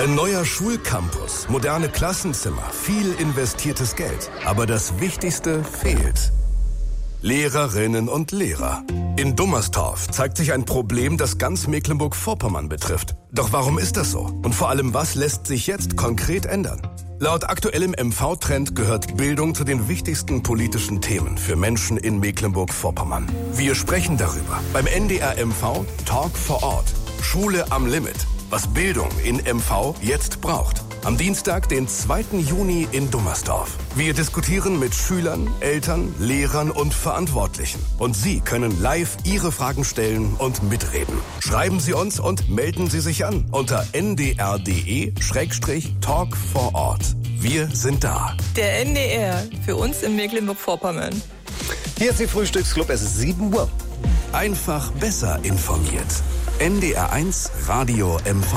Ein neuer Schulcampus, moderne Klassenzimmer, viel investiertes Geld. Aber das Wichtigste fehlt. Lehrerinnen und Lehrer. In Dummerstorf zeigt sich ein Problem, das ganz Mecklenburg-Vorpommern betrifft. Doch warum ist das so? Und vor allem, was lässt sich jetzt konkret ändern? Laut aktuellem MV-Trend gehört Bildung zu den wichtigsten politischen Themen für Menschen in Mecklenburg-Vorpommern. Wir sprechen darüber beim NDR MV Talk vor Ort. Schule am Limit. Was Bildung in MV jetzt braucht. Am Dienstag, den 2. Juni in Dummerstorf. Wir diskutieren mit Schülern, Eltern, Lehrern und Verantwortlichen. Und Sie können live Ihre Fragen stellen und mitreden. Schreiben Sie uns und melden Sie sich an unter ndr.de/Talk vor Ort. Wir sind da. Der NDR, für uns in Mecklenburg-Vorpommern. Hier ist die Frühstücksclub, es ist 7 Uhr. Einfach besser informiert. NDR1 Radio MV.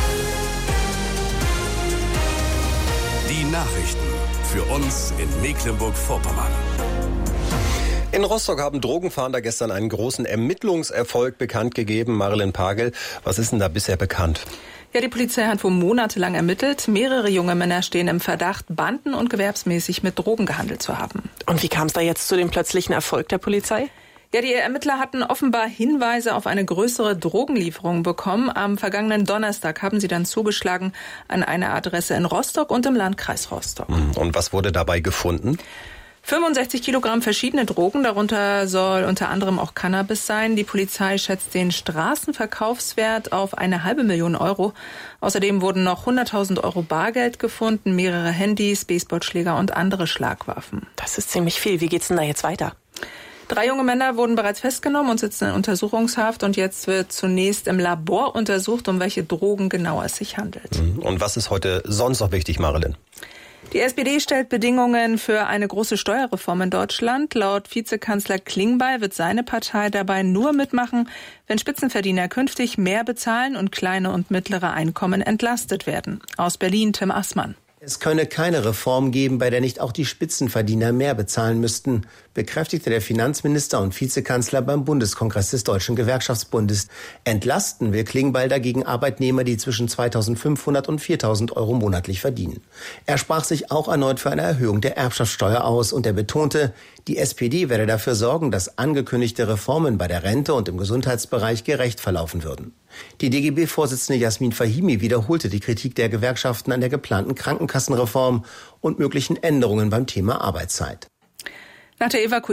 Die Nachrichten für uns in Mecklenburg-Vorpommern. In Rostock haben Drogenfahnder gestern einen großen Ermittlungserfolg bekannt gegeben. Marilyn Pagel, was ist denn da bisher bekannt? Ja, die Polizei hat wohl monatelang ermittelt. Mehrere junge Männer stehen im Verdacht, banden- und gewerbsmäßig mit Drogen gehandelt zu haben. Und wie kam es da jetzt zu dem plötzlichen Erfolg der Polizei? Ja, die Ermittler hatten offenbar Hinweise auf eine größere Drogenlieferung bekommen. Am vergangenen Donnerstag haben sie dann zugeschlagen an einer Adresse in Rostock und im Landkreis Rostock. Und was wurde dabei gefunden? 65 Kilogramm verschiedene Drogen, darunter soll unter anderem auch Cannabis sein. Die Polizei schätzt den Straßenverkaufswert auf 500.000 Euro. Außerdem wurden noch 100.000 Euro Bargeld gefunden, mehrere Handys, Baseballschläger und andere Schlagwaffen. Das ist ziemlich viel. Wie geht's denn da jetzt weiter? 3 junge Männer wurden bereits festgenommen und sitzen in Untersuchungshaft. Und jetzt wird zunächst im Labor untersucht, um welche Drogen genau es sich handelt. Und was ist heute sonst noch wichtig, Marilyn? Die SPD stellt Bedingungen für eine große Steuerreform in Deutschland. Laut Vizekanzler Klingbeil wird seine Partei dabei nur mitmachen, wenn Spitzenverdiener künftig mehr bezahlen und kleine und mittlere Einkommen entlastet werden. Aus Berlin Tim Assmann. Es könne keine Reform geben, bei der nicht auch die Spitzenverdiener mehr bezahlen müssten, bekräftigte der Finanzminister und Vizekanzler beim Bundeskongress des Deutschen Gewerkschaftsbundes. Entlasten will Klingbeil dagegen Arbeitnehmer, die zwischen 2.500 und 4.000 Euro monatlich verdienen. Er sprach sich auch erneut für eine Erhöhung der Erbschaftssteuer aus und er betonte, die SPD werde dafür sorgen, dass angekündigte Reformen bei der Rente und im Gesundheitsbereich gerecht verlaufen würden. Die DGB-Vorsitzende Jasmin Fahimi wiederholte die Kritik der Gewerkschaften an der geplanten Krankenkassenreform und möglichen Änderungen beim Thema Arbeitszeit. Nach der